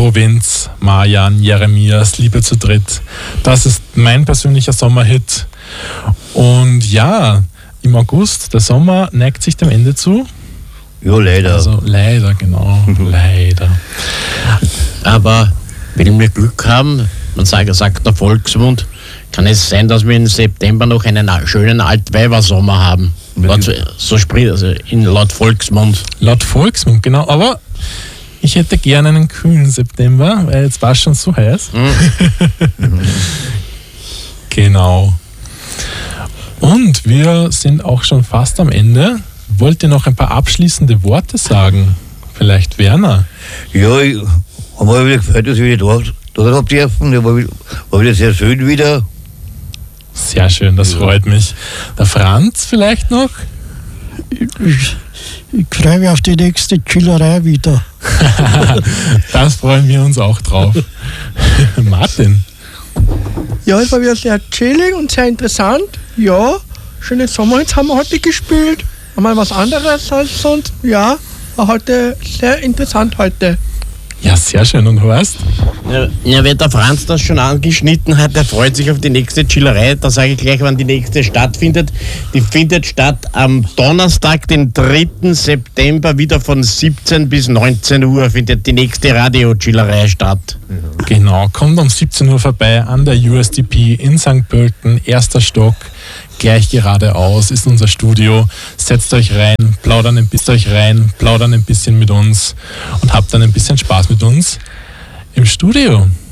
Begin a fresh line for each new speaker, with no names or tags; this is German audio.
Provinz, Marjan, Jeremias, Liebe zu dritt. Das ist mein persönlicher Sommerhit. Und ja, im August, der Sommer neigt sich dem Ende zu.
Ja, leider.
Also leider, genau, leider.
Aber wenn wir Glück haben, man sagt der Volksmund, kann es sein, dass wir im September noch einen schönen Altweibersommer haben. Laut Volksmund.
Laut Volksmund, genau. Aber ich hätte gerne einen kühlen September, weil jetzt war es schon so heiß. Genau. Und wir sind auch schon fast am Ende. Wollt ihr noch ein paar abschließende Worte sagen? Vielleicht Werner?
Ja, ich habe mir wieder gefreut, dass ich wieder da habe dürfen. War wieder sehr schön wieder.
Sehr schön, das freut mich. Der Franz vielleicht noch?
Ich freue mich auf die nächste Chillerei wieder.
Das freuen wir uns auch drauf. Martin?
Ja, es war wieder sehr chillig und sehr interessant. Ja, schöne Sommerhits haben wir heute gespielt. Einmal was anderes als sonst. Ja, war heute sehr interessant heute.
Ja, sehr schön. Und Horst?
Ja, wenn der Franz das schon angeschnitten hat, der freut sich auf die nächste Chillerei. Da sage ich gleich, wann die nächste stattfindet. Die findet statt am Donnerstag, den 3. September, wieder von 17 bis 19 Uhr findet die nächste Radio-Chillerei statt.
Genau, kommt um 17 Uhr vorbei an der USDP in St. Pölten, 1. Stock. Gleich geradeaus ist unser Studio. Setzt euch rein, plaudern ein bisschen mit uns und habt dann ein bisschen Spaß mit uns im Studio.